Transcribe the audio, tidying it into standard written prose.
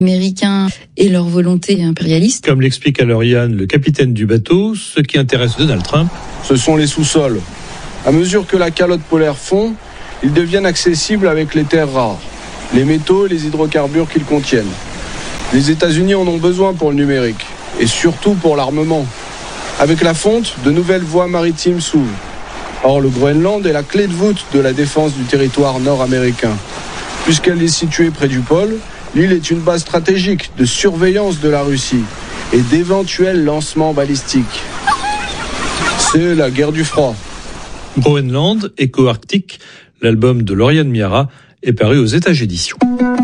Américains et leur volonté impérialiste. Comme l'explique alors Yann, le capitaine du bateau, ce qui intéresse Donald Trump, ce sont les sous-sols. À mesure que la calotte polaire fond, ils deviennent accessibles avec les terres rares, les métaux et les hydrocarbures qu'ils contiennent. Les États-Unis en ont besoin pour le numérique et surtout pour l'armement. Avec la fonte, de nouvelles voies maritimes s'ouvrent. Or, le Groenland est la clé de voûte de la défense du territoire nord-américain. Puisqu'elle est située près du pôle, l'île est une base stratégique de surveillance de la Russie et d'éventuels lancements balistiques. C'est la guerre du froid. Groenland, Écho Arctique, l'album de Lauriane Miara est paru aux Étages Éditions.